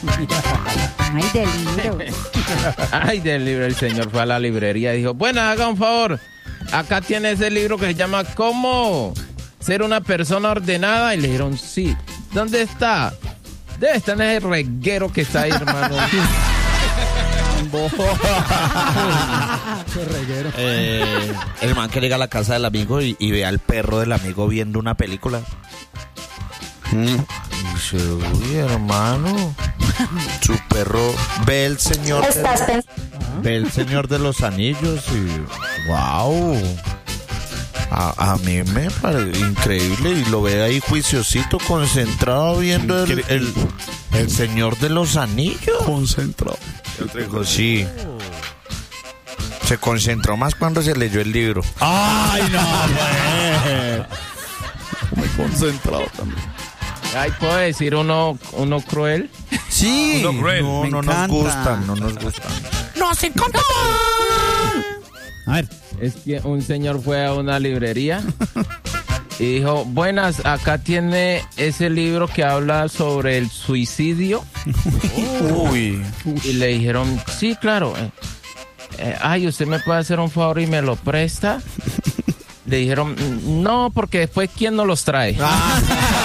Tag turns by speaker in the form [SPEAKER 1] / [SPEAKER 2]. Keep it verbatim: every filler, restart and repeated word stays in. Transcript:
[SPEAKER 1] Ay, del libro.
[SPEAKER 2] Ay, del libro. El señor fue a la librería y dijo, bueno, haga un favor. Acá tiene ese libro que se llama ¿Cómo ser una persona ordenada? Y le dijeron, sí. ¿Dónde está? Debe estar en ese reguero que está ahí, hermano.
[SPEAKER 3] eh, el man que llega a la casa del amigo y, y ve al perro del amigo viendo una película. Mm. Y dice, uy, hermano, su perro ve el señor de, ve el Señor de los Anillos y wow. A, a mí me parece increíble y lo ve ahí juiciosito, concentrado viendo el, el, el Señor de los Anillos.
[SPEAKER 4] Concentrado.
[SPEAKER 3] Yo te digo, sí. Se concentró más cuando se leyó el libro.
[SPEAKER 4] ¡Ay, no, pues! Muy concentrado también.
[SPEAKER 2] Ay, ¿puedo decir uno, uno cruel?
[SPEAKER 4] Sí.
[SPEAKER 3] Uno cruel. No, no nos gustan, no nos gustan.
[SPEAKER 4] ¡Nos encanta! A ver.
[SPEAKER 2] Es que un señor fue a una librería y dijo, buenas, acá tiene ese libro que habla sobre el suicidio.
[SPEAKER 3] Uy.
[SPEAKER 2] Y le dijeron, sí, claro. Eh, eh, ay, ¿usted me puede hacer un favor y me lo presta? Le dijeron, no, porque después, ¿quién nos los trae?
[SPEAKER 4] Ah.